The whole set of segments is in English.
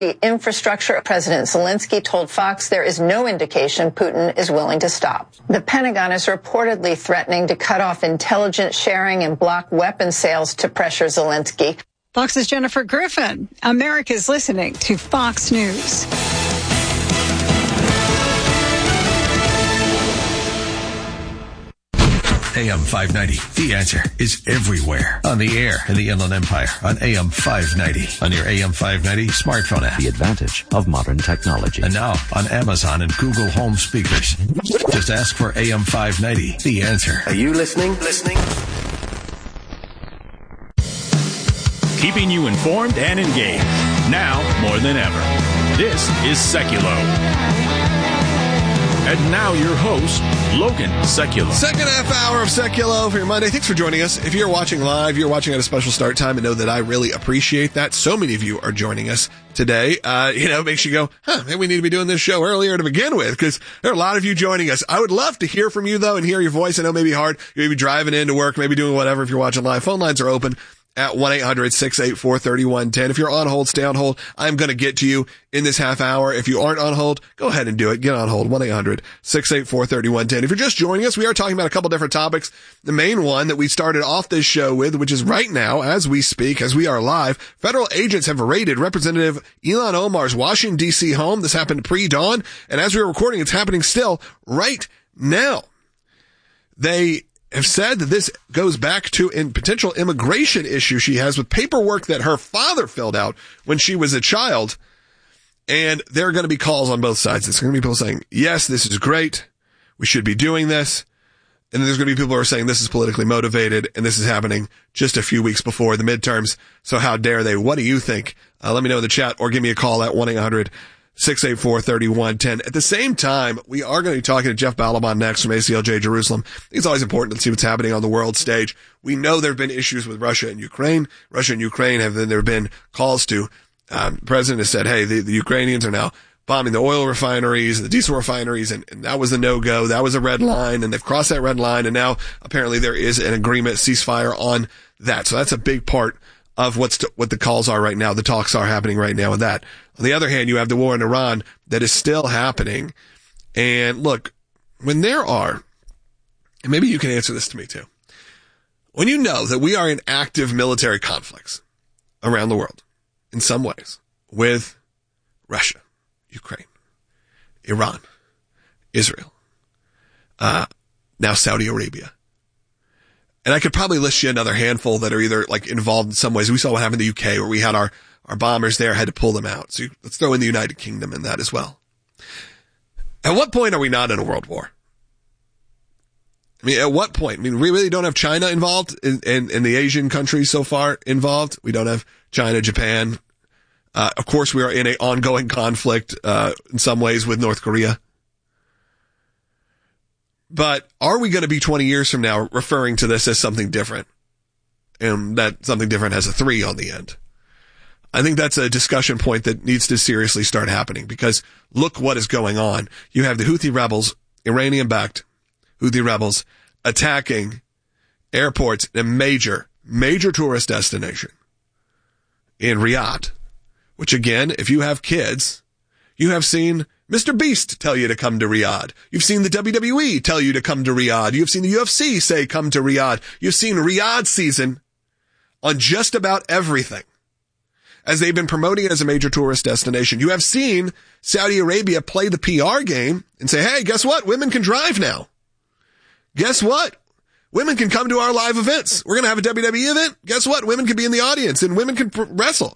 infrastructure. President Zelensky told Fox there is no indication Putin is willing to stop. The Pentagon is reportedly threatening to cut off intelligence sharing and block weapon sales to pressure Zelensky. Fox's Jennifer Griffin. America's listening to Fox News. AM 590. The Answer is everywhere. On the air in the Inland Empire. On AM 590. On your AM 590 smartphone app. The advantage of modern technology. And now on Amazon and Google Home speakers. Just ask for AM 590. The Answer. Are you listening? Keeping you informed and engaged. Now more than ever. This is Seculo. And now your host, Logan Sekulow. Second half hour of Sekulow for your Monday. Thanks for joining us. If you're watching live, you're watching at a special start time, and know that I really appreciate that. So many of you are joining us today. Makes you go, maybe we need to be doing this show earlier to begin with, because there are a lot of you joining us. I would love to hear from you, though, and hear your voice. I know it may be hard. You may be driving into work, maybe doing whatever if you're watching live. Phone lines are open at 1-800-684-3110. If you're on hold, stay on hold. I'm going to get to you in this half hour. If you aren't on hold, go ahead and do it. Get on hold. 1-800-684-3110. If you're just joining us, we are talking about a couple different topics. The main one that we started off this show with, which is right now, as we speak, as we are live, federal agents have raided Representative Ilhan Omar's Washington, D.C. home. This happened pre-dawn, and as we were recording, it's happening still right now. They have said that this goes back to a potential immigration issue she has with paperwork that her father filled out when she was a child. And there are going to be calls on both sides. There's going to be people saying, yes, this is great. We should be doing this. And then there's going to be people who are saying this is politically motivated and this is happening just a few weeks before the midterms. So how dare they? What do you think? Let me know in the chat or give me a call at 1-800-684-3110. At the same time, we are going to be talking to Jeff Balaban next from ACLJ Jerusalem. I think it's always important to see what's happening on the world stage. We know there have been issues with Russia and Ukraine. There have been calls to, the president has said, hey, the Ukrainians are now bombing the oil refineries and the diesel refineries, and that was a no-go. That was a red line, and they've crossed that red line, and now apparently there is an agreement, ceasefire on that. So that's a big part of what the calls are right now. The talks are happening right now with that. On the other hand, you have the war in Iran that is still happening. And look, when there are, and maybe you can answer this to me too, when you know that we are in active military conflicts around the world in some ways with Russia, Ukraine, Iran, Israel, now Saudi Arabia. And I could probably list you another handful that are either like involved in some ways. We saw what happened in the UK where we had our bombers there, had to pull them out. So let's throw in the United Kingdom in that as well. At what point are we not in a world war? I mean, at what point? I mean, we really don't have China involved in the Asian countries so far involved. We don't have China, Japan. Of course, we are in an ongoing conflict, in some ways with North Korea. But are we going to be 20 years from now referring to this as something different? And that something different has a 3 on the end. I think that's a discussion point that needs to seriously start happening, because look what is going on. You have the Houthi rebels, Iranian-backed Houthi rebels, attacking airports in a major tourist destination in Riyadh, which again, if you have kids, you have seen Mr. Beast tell you to come to Riyadh. You've seen the WWE tell you to come to Riyadh. You've seen the UFC say come to Riyadh. You've seen Riyadh season on just about everything, as they've been promoting it as a major tourist destination. You have seen Saudi Arabia play the PR game and say, hey, guess what? Women can drive now. Guess what? Women can come to our live events. We're going to have a WWE event. Guess what? Women can be in the audience and women can wrestle.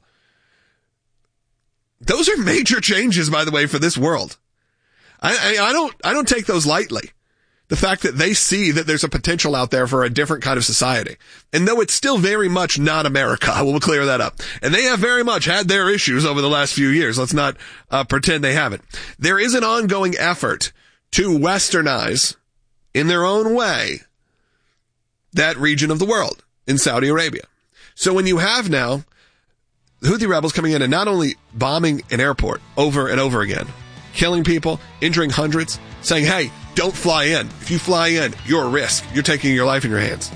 Those are major changes, by the way, for this world. I don't take those lightly. The fact that they see that there's a potential out there for a different kind of society. And though it's still very much not America, I will clear that up. And they have very much had their issues over the last few years. Let's not pretend they haven't. There is an ongoing effort to westernize, in their own way, that region of the world in Saudi Arabia. So when you have now the Houthi rebels coming in and not only bombing an airport over and over again, killing people, injuring hundreds, saying, hey, don't fly in. If you fly in, you're a risk. You're taking your life in your hands.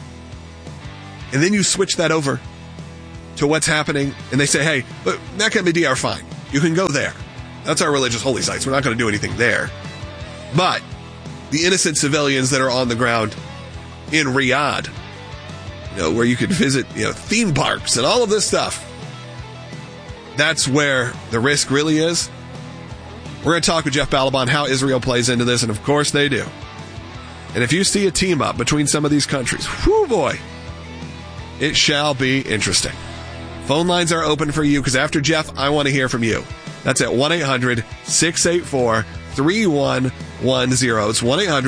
And then you switch that over to what's happening, and they say, hey, but Mecca and Medina are fine. You can go there. That's our religious holy sites. We're not going to do anything there. But the innocent civilians that are on the ground in Riyadh, where you could visit, theme parks and all of this stuff, that's where the risk really is. We're going to talk with Jeff Balaban how Israel plays into this, and of course they do. And if you see a team up between some of these countries, whoo boy, it shall be interesting. Phone lines are open for you because after Jeff, I want to hear from you. That's at 1-800-684-3110. It's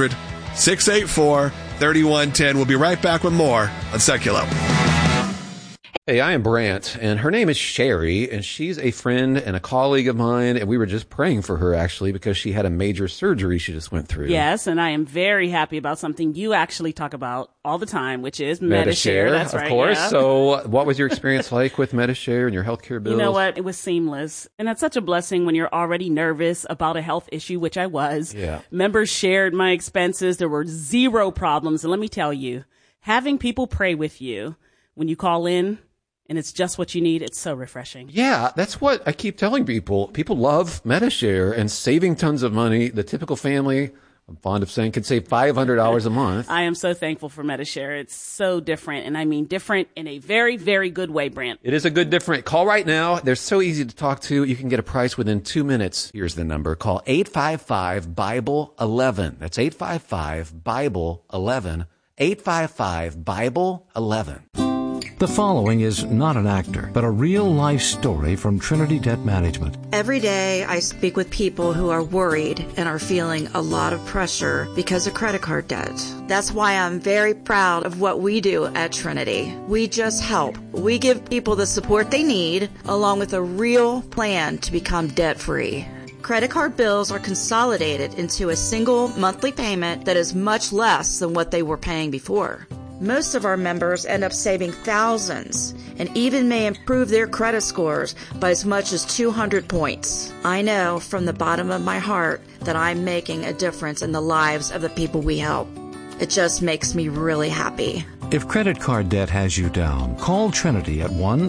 1-800-684-3110. We'll be right back with more on Seculo. Hey, I am Brant, and her name is Sherry, and she's a friend and a colleague of mine, and we were just praying for her, actually, because she had a major surgery she just went through. Yes, and I am very happy about something you actually talk about all the time, which is Medi-Share. That's right, of course. Yeah. So what was your experience like with Medi-Share and your healthcare bills? You know what? It was seamless, and that's such a blessing when you're already nervous about a health issue, which I was. Yeah. Members shared my expenses. There were zero problems, and let me tell you, having people pray with you when you call in, and it's just what you need. It's so refreshing. Yeah, that's what I keep telling people. People love Medi-Share and saving tons of money. The typical family, I'm fond of saying, can save $500 a month. I am so thankful for Medi-Share. It's so different, and I mean different in a very, very good way, Brant. It is a good different. Call right now. They're so easy to talk to. You can get a price within 2 minutes. Here's the number. Call 855-BIBLE-11. That's 855-BIBLE-11. 855-BIBLE-11. The following is not an actor, but a real-life story from Trinity Debt Management. Every day I speak with people who are worried and are feeling a lot of pressure because of credit card debt. That's why I'm very proud of what we do at Trinity. We just help. We give people the support they need, along with a real plan to become debt-free. Credit card bills are consolidated into a single monthly payment that is much less than what they were paying before. Most of our members end up saving thousands and even may improve their credit scores by as much as 200 points. I know from the bottom of my heart that I'm making a difference in the lives of the people we help. It just makes me really happy. If credit card debt has you down, call Trinity at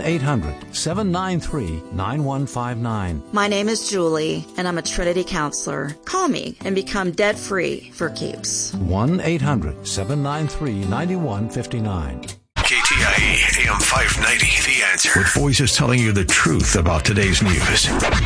1-800-793-9159. My name is Julie, and I'm a Trinity counselor. Call me and become debt-free for keeps. 1-800-793-9159. KTIA AM 590, The Answer. With voices telling you the truth about today's news.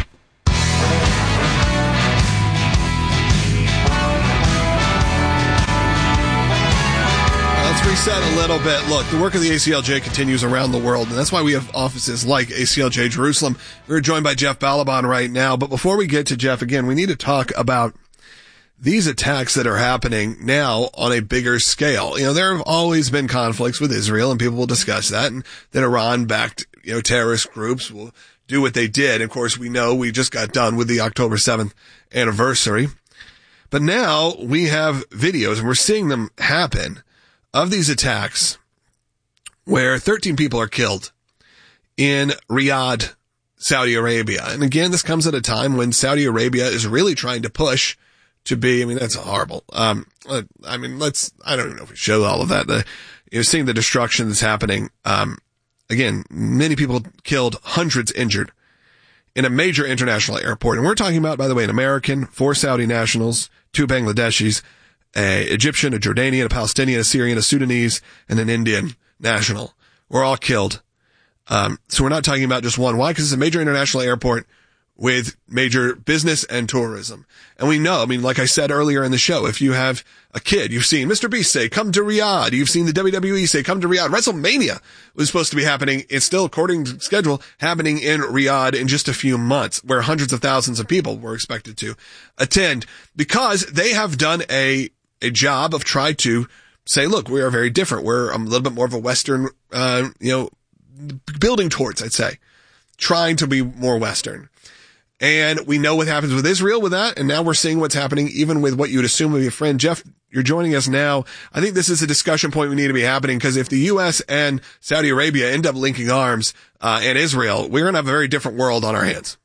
Let's reset a little bit. Look, the work of the ACLJ continues around the world, and that's why we have offices like ACLJ Jerusalem. We're joined by Jeff Balaban right now, but before we get to Jeff, again, we need to talk about these attacks that are happening now on a bigger scale. There have always been conflicts with Israel, and people will discuss that, and that Iran-backed, terrorist groups will do what they did. Of course, we know we just got done with the October 7th anniversary. But now we have videos, and we're seeing them happen, of these attacks where 13 people are killed in Riyadh, Saudi Arabia. And again, this comes at a time when Saudi Arabia is really trying to push to be, that's horrible. I don't even know if we show all of that. You're seeing the destruction that's happening. Again, many people killed, hundreds injured in a major international airport. And we're talking about, by the way, an American, 4 Saudi nationals, 2 Bangladeshis, an Egyptian, a Jordanian, a Palestinian, a Syrian, a Sudanese, and an Indian national. We're all killed. So we're not talking about just one. Why? Because it's a major international airport with major business and tourism. And we know, like I said earlier in the show, if you have a kid, you've seen Mr. Beast say, come to Riyadh. You've seen the WWE say, come to Riyadh. WrestleMania was supposed to be happening. It's still, according to schedule, happening in Riyadh in just a few months, where hundreds of thousands of people were expected to attend, because they have done a job of trying to say, look, we are very different. We're a little bit more of a Western, building towards, I'd say, trying to be more Western. And we know what happens with Israel with that. And now we're seeing what's happening even with what you'd assume would be a friend. Jeff, you're joining us now. I think this is a discussion point we need to be happening, because if the U.S. and Saudi Arabia end up linking arms, and Israel, we're going to have a very different world on our hands.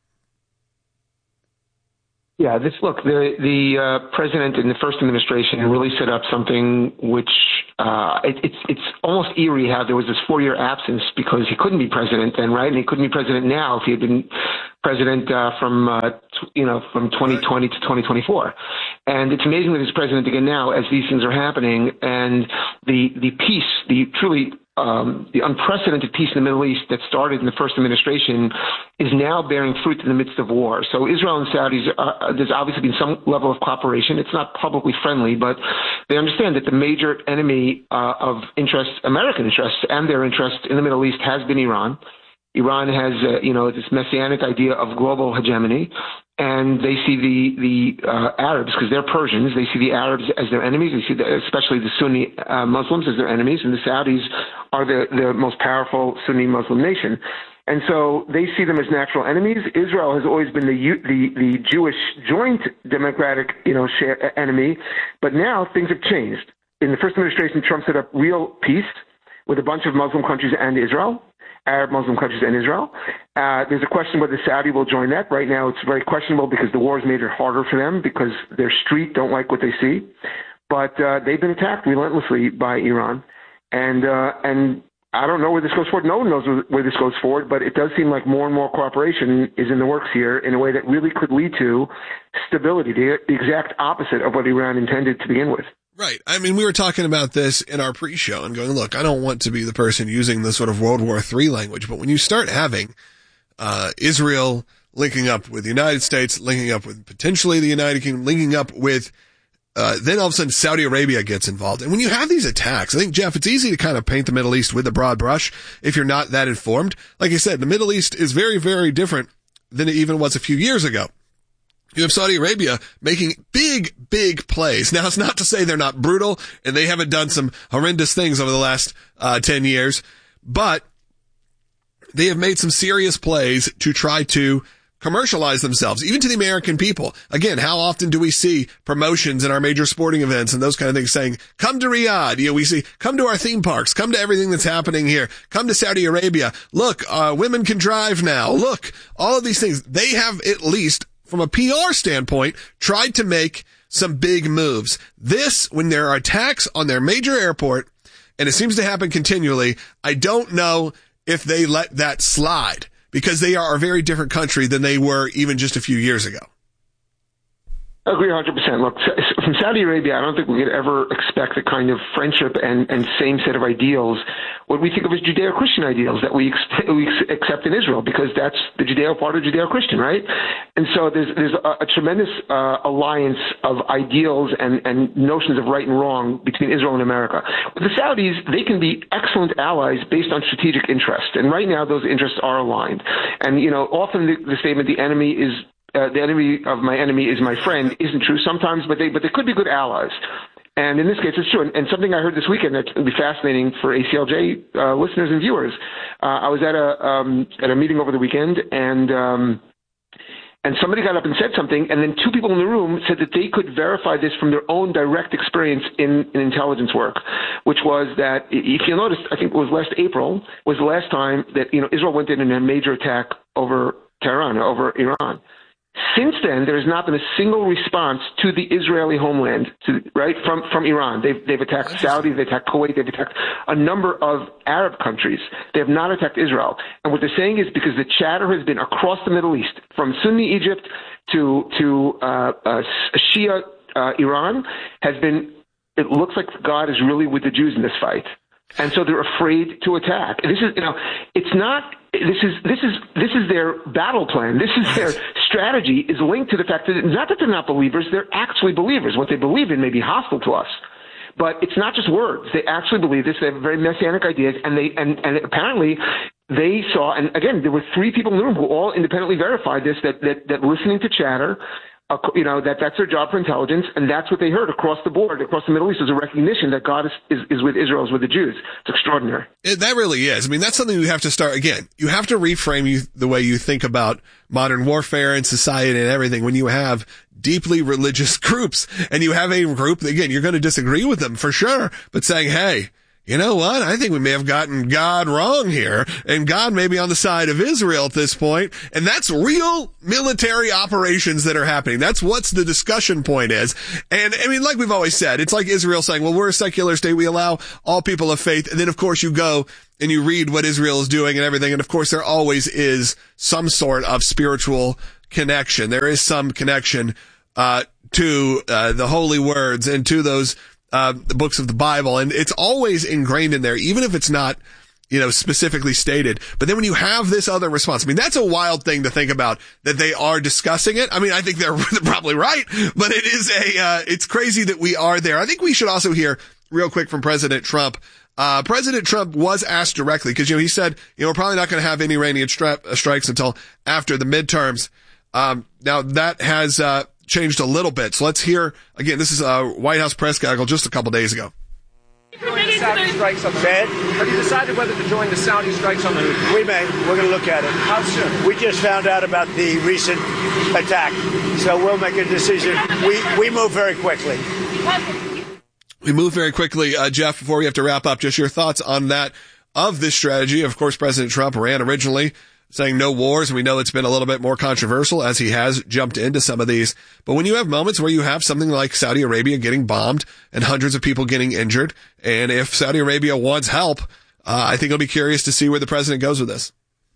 Yeah, the president in the first administration really set up something which it's almost eerie how there was this 4-year absence because he couldn't be president then, right? And he couldn't be president now if he had been president from 2020 to 2024. And it's amazing that he's president again now as these things are happening. And the peace, the unprecedented peace in the Middle East that started in the first administration is now bearing fruit in the midst of war. So Israel and Saudis, there's obviously been some level of cooperation. It's not publicly friendly, but they understand that the major enemy of interest, American interests and their interest in the Middle East has been Iran. Iran has, this messianic idea of global hegemony, and they see the Arabs, because they're Persians, they see the Arabs as their enemies. They see especially the Sunni Muslims as their enemies, and the Saudis are the most powerful Sunni Muslim nation. And so they see them as natural enemies. Israel has always been the Jewish joint democratic, enemy, but now things have changed. In the first administration, Trump set up real peace with a bunch of Muslim countries and Israel. Arab Muslim countries and Israel. There's a question whether Saudi will join that. Right now, it's very questionable because the war has made it harder for them because their street don't like what they see. But they've been attacked relentlessly by Iran. And I don't know where this goes forward. No one knows where this goes forward, but it does seem like more and more cooperation is in the works here in a way that really could lead to stability, the exact opposite of what Iran intended to begin with. Right. I mean, we were talking about this in our pre-show and going, look, I don't want to be the person using the sort of World War III language, but when you start having Israel linking up with the United States, linking up with potentially the United Kingdom, linking up with then all of a sudden Saudi Arabia gets involved. And when you have these attacks, I think, Jeff, it's easy to kind of paint the Middle East with a broad brush if you're not that informed. Like I said, the Middle East is very, very different than it even was a few years ago. You have Saudi Arabia making big, big plays. Now, it's not to say they're not brutal and they haven't done some horrendous things over the last 10 years, but they have made some serious plays to try to commercialize themselves, even to the American people. Again, how often do we see promotions in our major sporting events and those kind of things saying, come to Riyadh? We see, come to our theme parks, come to everything that's happening here, come to Saudi Arabia. Look, women can drive now. Look, all of these things. They have at least, from a PR standpoint, tried to make some big moves. This, when there are attacks on their major airport, and it seems to happen continually, I don't know if they let that slide because they are a very different country than they were even just a few years ago. I agree 100%. Look, from Saudi Arabia, I don't think we could ever expect the kind of friendship and same set of ideals, what we think of as Judeo-Christian ideals that we accept in Israel, because that's the Judeo part of Judeo-Christian, right? And so there's a tremendous alliance of ideals and notions of right and wrong between Israel and America. With the Saudis, they can be excellent allies based on strategic interest, and right now those interests are aligned. And often the statement "the enemy is the enemy of my enemy is my friend" isn't true sometimes, but they could be good allies. And in this case, it's true. And something I heard this weekend that will be fascinating for ACLJ listeners and viewers. I was at a meeting over the weekend, and somebody got up and said something, and then two people in the room said that they could verify this from their own direct experience in intelligence work, which was that, if you noticed, I think it was last April, was the last time that Israel went in a major attack over Tehran, over Iran. Since then, there has not been a single response to the Israeli homeland, from Iran. They've attacked Saudi, they've attacked Kuwait, they've attacked a number of Arab countries. They have not attacked Israel. And what they're saying is because the chatter has been across the Middle East, from Sunni Egypt to Shia Iran, has been, it looks like God is really with the Jews in this fight. And so they're afraid to attack. This is, it's not. This is their battle plan. This is their strategy. Is linked to the fact that it's not that they're not believers; they're actually believers. What they believe in may be hostile to us, but it's not just words. They actually believe this. They have very messianic ideas, and apparently they saw. And again, there were three people in the room who all independently verified this. That listening to chatter. That's their job for intelligence, and that's what they heard across the board, across the Middle East, is a recognition that God is with Israel, is with the Jews. It's extraordinary. That really is. I mean, that's something you have to start, again, you have to reframe the way you think about modern warfare and society and everything when you have deeply religious groups, and you have a group, again, you're going to disagree with them for sure, but saying, hey, you know what? I think we may have gotten God wrong here, and God may be on the side of Israel at this point, and that's real military operations that are happening. That's what's the discussion point is. And I mean, like we've always said, it's like Israel saying, well, we're a secular state. We allow all people of faith. And then, of course, you go and you read what Israel is doing and everything. And of course, there always is some sort of spiritual connection. There is some connection to the holy words and to those the books of the Bible, and it's always ingrained in there, even if it's not, specifically stated. But then when you have this other response, I mean, that's a wild thing to think about, that they are discussing it. I mean, I think they're probably right, but it is it's crazy that we are there. I think we should also hear real quick from President Trump. President Trump was asked directly, because, he said, we're probably not going to have any Iranian strikes until after the midterms. Now that has, changed a little bit. So let's hear, again, this is a White House press gaggle just a couple days ago. The Saudi strikes on the Fed. Have you decided whether to join the Saudi strikes on the Houthis? We may. We're going to look at it. How soon? We just found out about the recent attack, so we'll make a decision. We move very quickly. We move very quickly. Jeff, before we have to wrap up, just your thoughts on that, of this strategy. Of course, President Trump ran originally saying no wars, and we know it's been a little bit more controversial as he has jumped into some of these. But when you have moments where you have something like Saudi Arabia getting bombed and hundreds of people getting injured, and if Saudi Arabia wants help, I think I'll be curious to see where the president goes with this.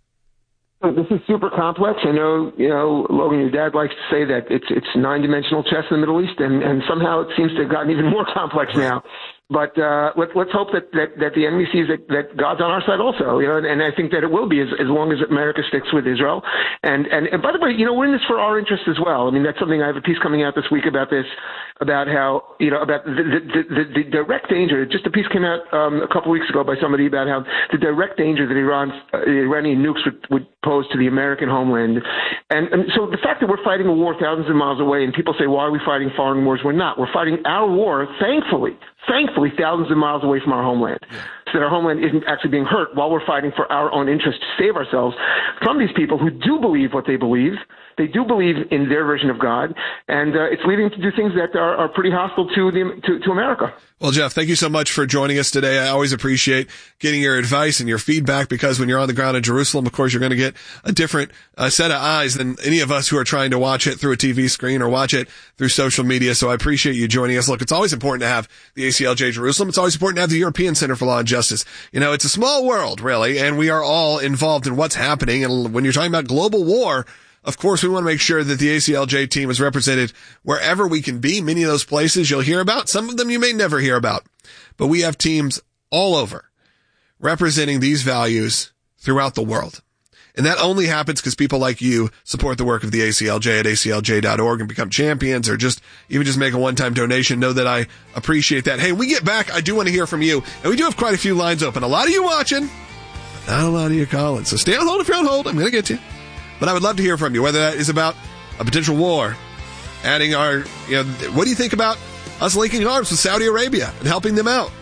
This is super complex. I know, Logan, your dad likes to say that it's nine-dimensional chess in the Middle East, and somehow it seems to have gotten even more complex now. But let's hope that the enemy sees that God's on our side also, and I think that it will be as long as America sticks with Israel. And by the way, we're in this for our interest as well. I mean, that's something, I have a piece coming out this week about this, about how, about the direct danger. Just a piece came out a couple weeks ago by somebody about how the direct danger that Iranian nukes would pose to the American homeland. And so the fact that we're fighting a war thousands of miles away, and people say, why are we fighting foreign wars? We're not. We're fighting our war, thankfully, thousands of miles away from our homeland, so that our homeland isn't actually being hurt while we're fighting for our own interest to save ourselves from these people who do believe what they believe. They do believe in their version of God, and it's leading them to do things that are pretty hostile to America. Well, Jeff, thank you so much for joining us today. I always appreciate getting your advice and your feedback, because when you're on the ground in Jerusalem, of course, you're going to get a different set of eyes than any of us who are trying to watch it through a TV screen or watch it through social media. So I appreciate you joining us. Look, it's always important to have the ACLJ Jerusalem. It's always important to have the European Center for Law and Justice. It's a small world, really, and we are all involved in what's happening. And when you're talking about global war, of course, we want to make sure that the ACLJ team is represented wherever we can be. Many of those places you'll hear about. Some of them you may never hear about. But we have teams all over representing these values throughout the world. And that only happens because people like you support the work of the ACLJ at aclj.org and become champions, or even just make a one-time donation. Know that I appreciate that. Hey, when we get back, I do want to hear from you. And we do have quite a few lines open. A lot of you watching, but not a lot of you calling. So stay on hold if you're on hold. I'm going to get to you. But I would love to hear from you, whether that is about a potential war, adding our, what do you think about us linking arms with Saudi Arabia and helping them out?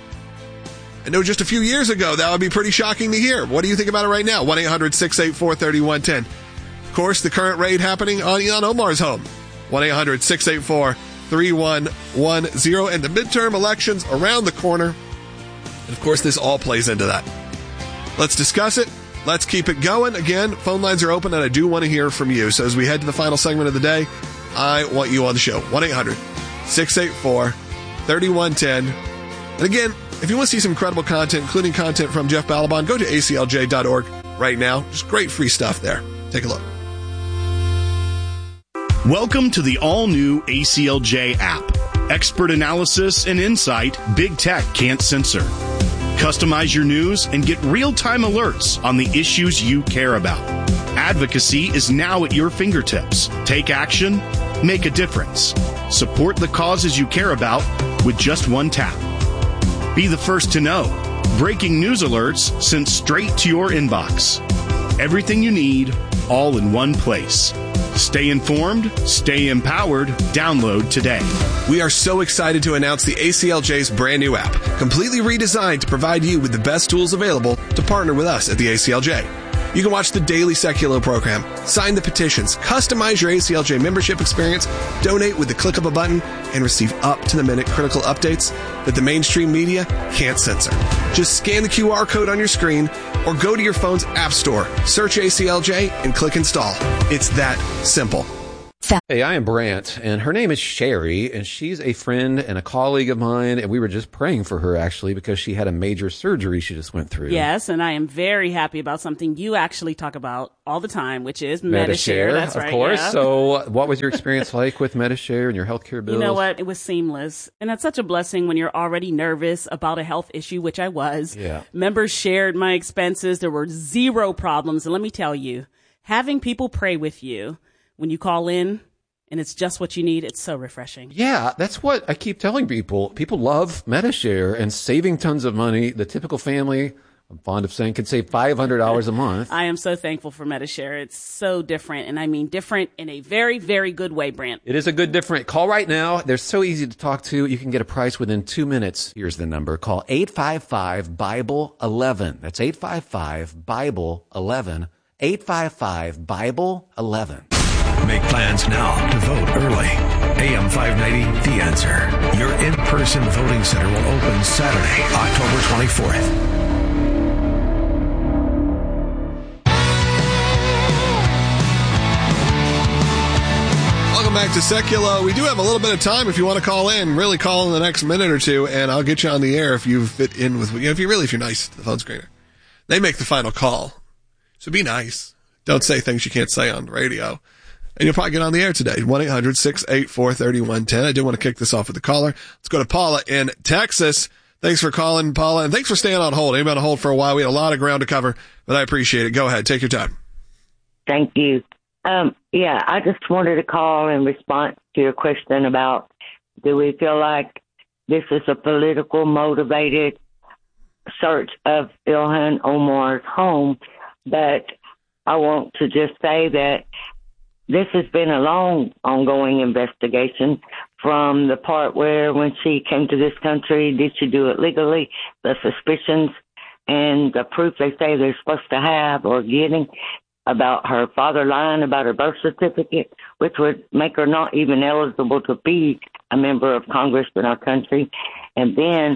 I know just a few years ago, that would be pretty shocking to hear. What do you think about it right now? 1-800-684-3110. Of course, the current raid happening on Ilhan Omar's home. 1-800-684-3110. And the midterm elections around the corner. And of course, this all plays into that. Let's discuss it. Let's keep it going. Again, phone lines are open, and I do want to hear from you. So as we head to the final segment of the day, I want you on the show. 1-800-684-3110. And again, if you want to see some incredible content, including content from Jeff Balaban, go to aclj.org right now. Just great free stuff there. Take a look. Welcome to the all-new ACLJ app. Expert analysis and insight big tech can't censor. Customize your news and get real-time alerts on the issues you care about. Advocacy is now at your fingertips. Take action, make a difference. Support the causes you care about with just one tap. Be the first to know. Breaking news alerts sent straight to your inbox. Everything you need, all in one place. Stay informed, stay empowered. Download today. We are so excited to announce the ACLJ's brand new app, completely redesigned to provide you with the best tools available to partner with us at the ACLJ. You can watch the daily Seculo program, sign the petitions, customize your ACLJ membership experience, donate with the click of a button, and receive up-to-the-minute critical updates that the mainstream media can't censor. Just scan the QR code on your screen or go to your phone's app store, search ACLJ, and click install. It's that simple. Hey, I am Brant, and her name is Sherry, and she's a friend and a colleague of mine, and we were just praying for her, actually, because she had a major surgery she just went through. Yes, and I am very happy about something you actually talk about all the time, which is Medi-Share. That's right. Of course. Yeah. So what was your experience like with Medi-Share and your healthcare bills? You know what? It was seamless. And that's such a blessing when you're already nervous about a health issue, which I was. Yeah. Members shared my expenses. There were zero problems. And let me tell you, having people pray with you when you call in, and it's just what you need, it's so refreshing. Yeah, that's what I keep telling people. People love Medi-Share and saving tons of money. The typical family, I'm fond of saying, can save $500 a month. I am so thankful for Medi-Share. It's so different, and I mean different in a very, very good way, Brant. It is a good different. Call right now. They're so easy to talk to. You can get a price within 2 minutes. Here's the number. Call 855-BIBLE-11. That's 855-BIBLE-11. 855-BIBLE-11. Make plans now to vote early. AM 590, The Answer. Your in-person voting center will open Saturday, October 24th. Welcome back to Seculo. We do have a little bit of time if you want to call in. Really call in the next minute or two, and I'll get you on the air if you fit in with, if you're nice to the phone screener. They make the final call. So be nice. Don't say things you can't say on the radio. And you'll probably get on the air today. 1-800-684-3110. I did want to kick this off with the caller. Let's go to Paula in Texas. Thanks for calling, Paula, and thanks for staying on hold. You've been on hold for a while. We had a lot of ground to cover, but I appreciate it. Go ahead. Take your time. Thank you. I just wanted to call in response to your question about, do we feel like this is a political motivated search of Ilhan Omar's home? But I want to just say that this has been a long, ongoing investigation from the part where when she came to this country, did she do it legally, the suspicions and the proof they say they're supposed to have or getting about her father lying about her birth certificate, which would make her not even eligible to be a member of Congress in our country. And then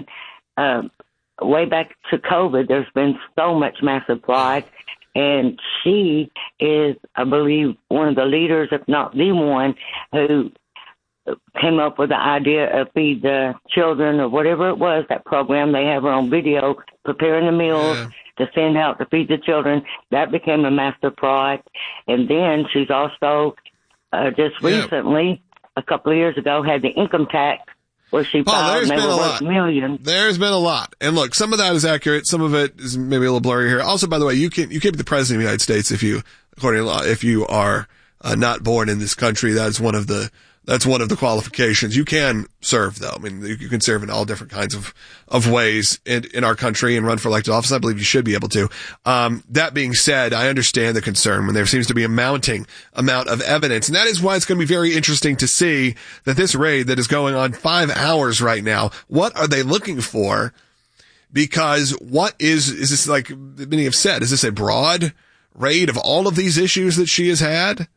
way back to COVID, there's been so much massive fraud. And she is, I believe, one of the leaders, if not the one, who came up with the idea of Feed the Children or whatever it was, that program. They have her on video preparing the meals to send out to feed the children. That became a massive fraud. And then she's also just recently, a couple of years ago, had the income tax where she filed and they were worth millions. There's been a lot. And look, some of that is accurate. Some of it is maybe a little blurry here. Also, by the way, you can't be the president of the United States according to law, if you are not born in this country. That's one of the qualifications. You can serve, though. I mean, you can serve in all different kinds of ways in our country and run for elected office. I believe you should be able to. That being said, I understand the concern when there seems to be a mounting amount of evidence. And that is why it's going to be very interesting to see that this raid that is going on 5 hours right now, what are they looking for? Because what is this, like many have said, is this a broad raid of all of these issues that she has had?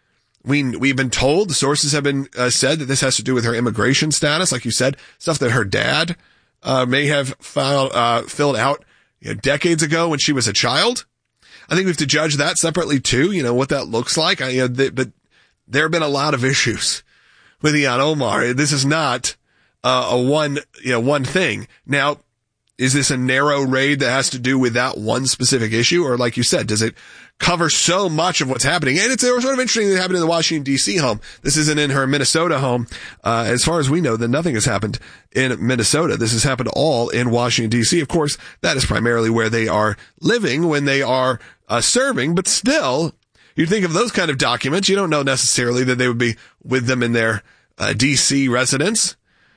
We've been told, the sources have been said that this has to do with her immigration status, like you said, stuff that her dad may have filled out decades ago when she was a child. I think we have to judge that separately too, what that looks like. But there have been a lot of issues with Ilhan Omar. This is not one thing. Now, is this a narrow raid that has to do with that one specific issue? Or like you said, does it cover so much of what's happening? And it's sort of interesting that it happened in the Washington, D.C. home. This isn't in her Minnesota home. As far as we know, then nothing has happened in Minnesota. This has happened all in Washington, D.C. Of course, that is primarily where they are living when they are serving. But still, you think of those kind of documents. You don't know necessarily that they would be with them in their D.C. residence.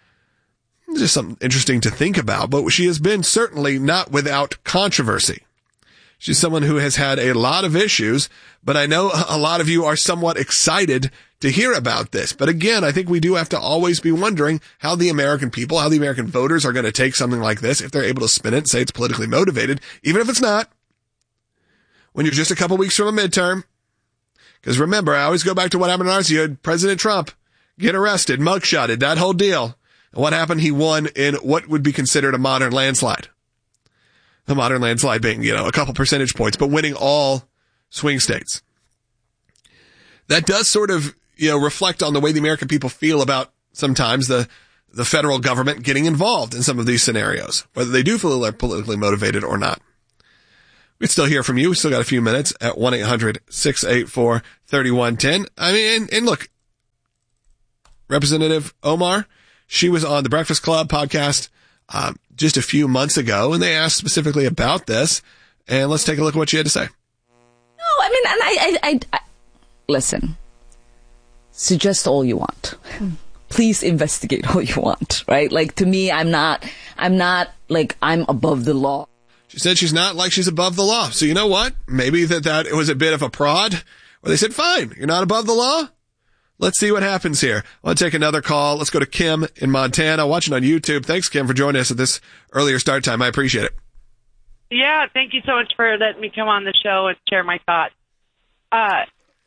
Just something interesting to think about, but she has been certainly not without controversy. She's someone who has had a lot of issues, but I know a lot of you are somewhat excited to hear about this. But again, I think we do have to always be wondering how the American people, how the American voters are going to take something like this if they're able to spin it and say it's politically motivated, even if it's not. when you're just a couple weeks from a midterm. Because remember, I always go back to what happened in ours. You had President Trump get arrested, mugshotted, that whole deal. And what happened? He won in what would be considered a modern landslide. A modern landslide being, a couple percentage points, but winning all swing states. That does sort of, reflect on the way the American people feel about sometimes the federal government getting involved in some of these scenarios, whether they do feel they're politically motivated or not. We'd still hear from you. We still got a few minutes at 1-800-684-3110. I mean, and look, Representative Omar, she was on the Breakfast Club podcast just a few months ago, and they asked specifically about this. And let's take a look at what she had to say. No, I mean, and I listen, suggest all you want. Please investigate all you want, right? Like, to me, I'm not like I'm above the law. She said she's not like she's above the law. So you know what? Maybe that was a bit of a prod, where they said, fine, you're not above the law. Let's see what happens here. I want to take another call. Let's go to Kim in Montana, watching on YouTube. Thanks, Kim, for joining us at this earlier start time. I appreciate it. Yeah, thank you so much for letting me come on the show and share my thoughts. I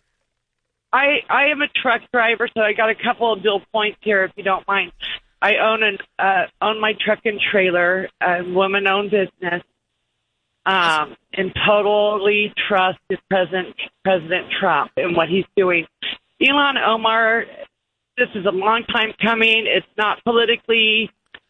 am a truck driver, so I got a couple of bill points here, if you don't mind. I own my truck and trailer, a woman-owned business, and totally trust President Trump and what he's doing. Ilhan Omar, this is a long time coming. It's not politically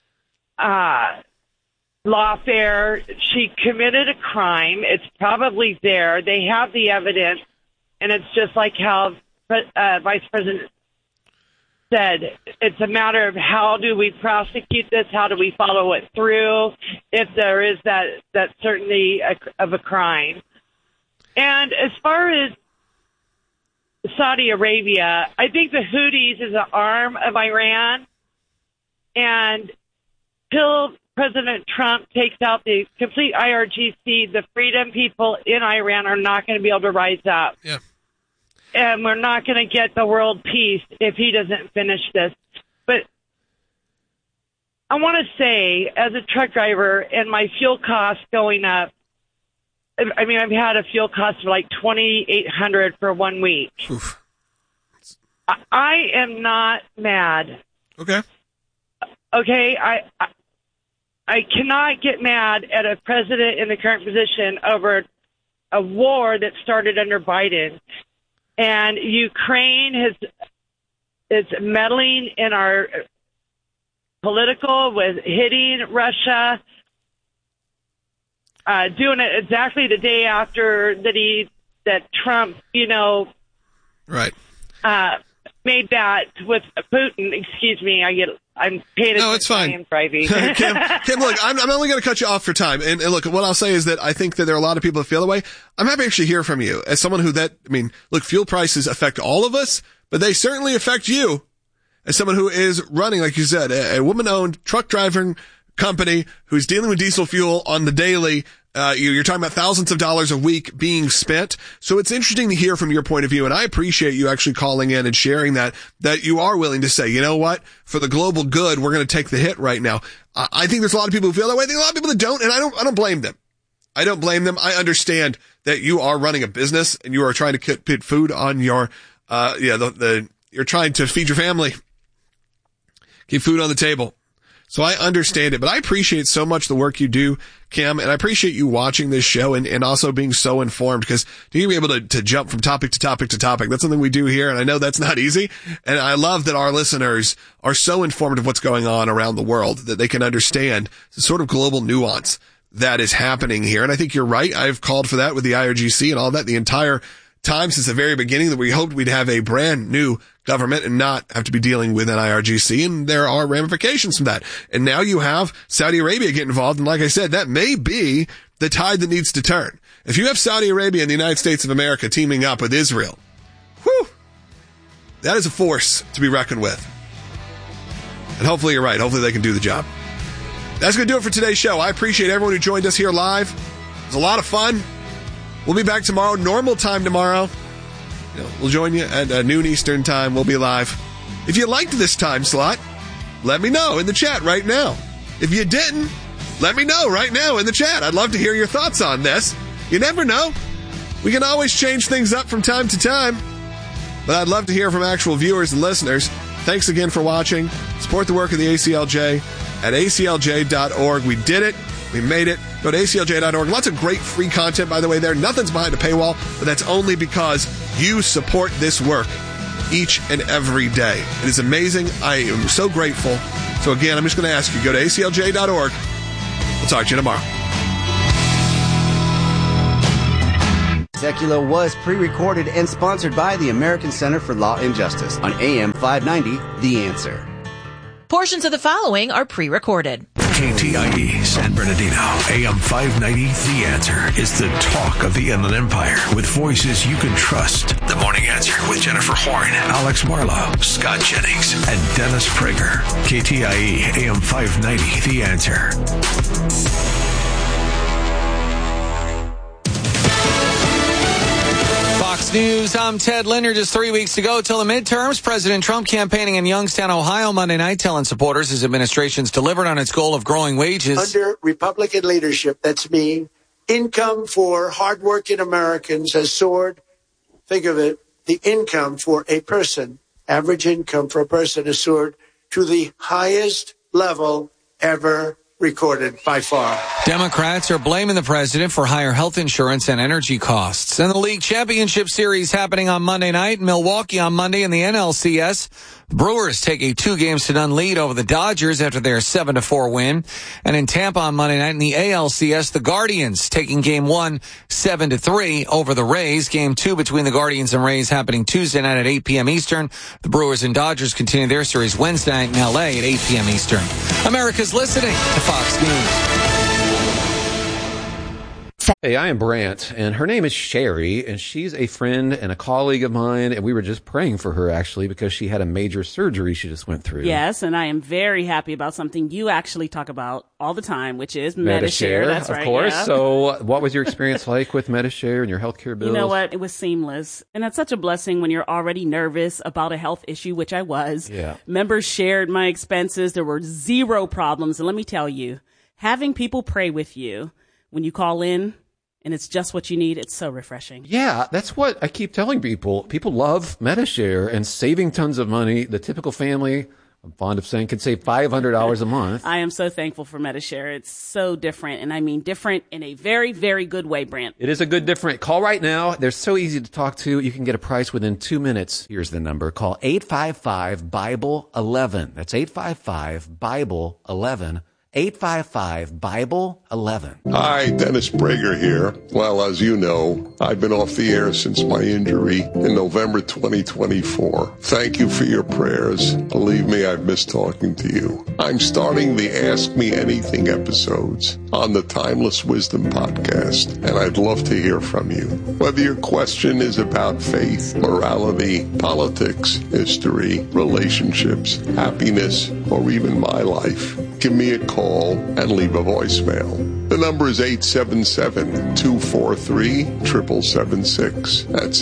lawfare. She committed a crime. It's probably there. They have the evidence, and it's just like how Vice President said. It's a matter of how do we prosecute this? How do we follow it through if there is that certainty of a crime? And as far as Saudi Arabia, I think the Houthis is an arm of Iran, and till President Trump takes out the complete IRGC, the freedom people in Iran are not going to be able to rise up. Yeah. And we're not going to get the world peace if he doesn't finish this. But I want to say, as a truck driver and my fuel costs going up, I mean, I've had a fuel cost of like $2,800 for 1 week. Oof. I am not mad. Okay. Okay, I cannot get mad at a president in the current position over a war that started under Biden. And Ukraine is meddling in our political with hitting Russia, doing it exactly the day after that Trump, right, made that with Putin. Excuse me, I'm paying attention. No, it's fine. I am driving. Kim, look, I'm only going to cut you off for time. And look, what I'll say is that I think that there are a lot of people that feel that way. I'm happy to actually hear from you as someone look, fuel prices affect all of us, but they certainly affect you as someone who is running, like you said, a woman-owned truck driving company who's dealing with diesel fuel on the daily. You're talking about thousands of dollars a week being spent. So it's interesting to hear from your point of view. And I appreciate you actually calling in and sharing that you are willing to say, you know what, for the global good, we're going to take the hit right now. I think there's a lot of people who feel that way. I think a lot of people that don't, and I don't blame them. I don't blame them. I understand that you are running a business and you are trying to put food on your, you're trying to feed your family, keep food on the table. So I understand it, but I appreciate so much the work you do, Kim, and I appreciate you watching this show and also being so informed, because to be able to jump from topic to topic to topic, that's something we do here, and I know that's not easy. And I love that our listeners are so informed of what's going on around the world that they can understand the sort of global nuance that is happening here. And I think you're right. I've called for that with the IRGC and all that the entire time since the very beginning, that we hoped we'd have a brand new government and not have to be dealing with an IRGC, and there are ramifications from that. And now you have Saudi Arabia get involved, and like I said, that may be the tide that needs to turn. If you have Saudi Arabia and the United States of America teaming up with Israel, that is a force to be reckoned with. And hopefully you're right. Hopefully they can do the job. That's going to do it for today's show. I appreciate everyone who joined us here live. It was a lot of fun. We'll be back tomorrow, normal time tomorrow. We'll join you at noon Eastern time. We'll be live. If you liked this time slot, let me know in the chat right now. If you didn't, let me know right now in the chat. I'd love to hear your thoughts on this. You never know. We can always change things up from time to time, but I'd love to hear from actual viewers and listeners. Thanks again for watching. Support the work of the ACLJ at aclj.org. We did it. We made it. Go to aclj.org. Lots of great free content, by the way, there. Nothing's behind a paywall, but that's only because you support this work each and every day. It is amazing. I am so grateful. So again, I'm just going to ask you, go to aclj.org. We'll talk to you tomorrow. Secular was pre-recorded and sponsored by the American Center for Law and Justice on AM 590, The Answer. Portions of the following are pre-recorded. KTIE San Bernardino, AM 590, The Answer is the talk of the Inland Empire with voices you can trust. The Morning Answer with Jennifer Horn, Alex Marlowe, Scott Jennings, and Dennis Prager. KTIE, AM 590, The Answer. Fox News, I'm Ted Linder. Just 3 weeks to go till the midterms. President Trump campaigning in Youngstown, Ohio Monday night, telling supporters his administration's delivered on its goal of growing wages. Under Republican leadership, that's mean income for hardworking Americans has soared. Think of it, the income for a person, average income for a person has soared to the highest level ever recorded by far. Democrats are blaming the president for higher health insurance and energy costs. And the league championship series happening on Monday night in Milwaukee on Monday in the NLCS. The Brewers take a 2-0 lead over the Dodgers after their 7-4 win. And in Tampa on Monday night in the ALCS, the Guardians taking game 1 7-3 over the Rays. Game 2 between the Guardians and Rays happening Tuesday night at 8 p.m. Eastern. The Brewers and Dodgers continue their series Wednesday night in LA at 8 p.m. Eastern. America's listening to Fox News. Hey, I am Brant, and her name is Sherry, and she's a friend and a colleague of mine, and we were just praying for her, actually, because she had a major surgery she just went through. Yes, and I am very happy about something you actually talk about all the time, which is Medi-Share. That's right. Of course. Yeah. So what was your experience like with Medi-Share and your healthcare bills? You know what? It was seamless. And that's such a blessing when you're already nervous about a health issue, which I was. Yeah. Members shared my expenses. There were zero problems. And let me tell you, having people pray with you when you call in, and it's just what you need, it's so refreshing. Yeah, that's what I keep telling people. People love Medi-Share and saving tons of money. The typical family, I'm fond of saying, can save $500 a month. I am so thankful for Medi-Share. It's so different, and I mean different in a very, very good way, Brant. It is a good different. Call right now. They're so easy to talk to. You can get a price within 2 minutes. Here's the number. Call 855-BIBLE-11. That's 855-BIBLE-11. 855-BIBLE-11. Hi, Dennis Prager here. Well, as you know, I've been off the air since my injury in November 2024. Thank you for your prayers. Believe me, I've missed talking to you. I'm starting the Ask Me Anything episodes on the Timeless Wisdom podcast, and I'd love to hear from you. Whether your question is about faith, morality, politics, history, relationships, happiness, or even my life, give me a call and leave a voicemail. The number is 877-243-7776. That's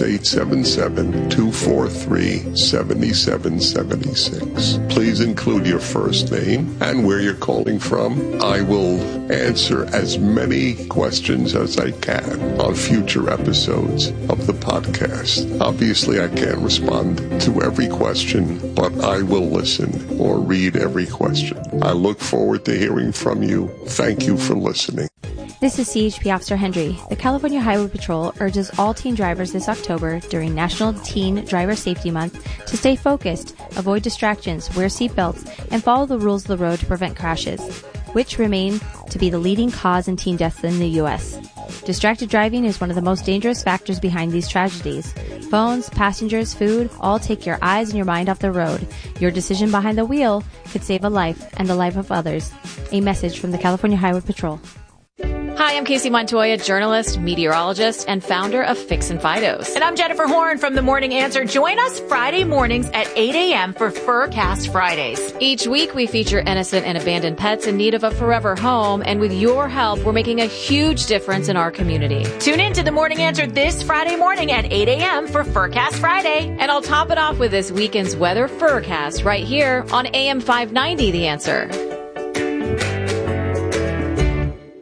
877-243-7776. Please include your first name and where you're calling from. I will answer as many questions as I can on future episodes of the podcast. Obviously, I can't respond to every question, but I will listen or read every question. I look forward to hearing from you. Thank you for listening. This is CHP Officer Hendry. The California Highway Patrol urges all teen drivers this October during National Teen Driver Safety Month to stay focused, avoid distractions, wear seatbelts, and follow the rules of the road to prevent crashes, which remain to be the leading cause in teen deaths in the U.S. Distracted driving is one of the most dangerous factors behind these tragedies. Phones, passengers, food, all take your eyes and your mind off the road. Your decision behind the wheel could save a life and the life of others. A message from the California Highway Patrol. Hi, I'm Casey Montoya, journalist, meteorologist, and founder of Fix and Fidos. And I'm Jennifer Horn from The Morning Answer. Join us Friday mornings at 8 a.m. for Furcast Fridays. Each week, we feature innocent and abandoned pets in need of a forever home. And with your help, we're making a huge difference in our community. Tune in to The Morning Answer this Friday morning at 8 a.m. for Furcast Friday. And I'll top it off with this weekend's weather Furcast right here on AM 590, The Answer.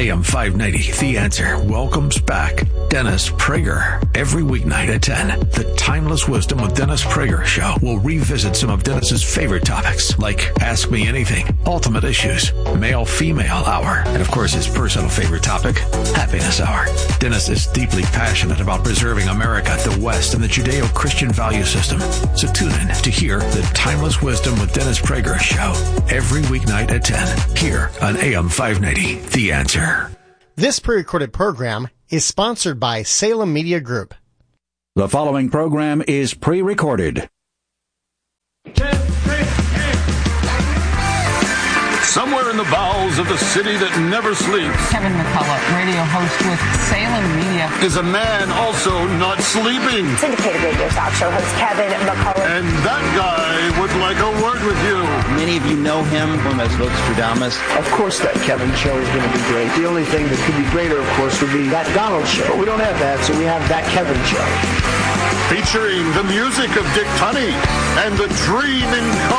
AM 590, The Answer welcomes back Dennis Prager. Every weeknight at 10, the Timeless Wisdom with Dennis Prager show will revisit some of Dennis's favorite topics, like Ask Me Anything, Ultimate Issues, Male-Female Hour, and of course his personal favorite topic, Happiness Hour. Dennis is deeply passionate about preserving America, the West, and the Judeo-Christian value system. So tune in to hear the Timeless Wisdom with Dennis Prager show every weeknight at 10 here on AM 590, The Answer. This pre-recorded program is sponsored by Salem Media Group. The following program is pre-recorded. Somewhere in the bowels of the city that never sleeps, Kevin McCullough, radio host with Salem Media, is a man also not sleeping. Syndicated radio talk show host Kevin McCullough. And that guy would like a word with you. Many of you know him as Vostradamus. Of course that Kevin show is going to be great. The only thing that could be greater, of course, would be that Donald show. But we don't have that, so we have that Kevin show. Featuring the music of Dick Tunney and the Dream in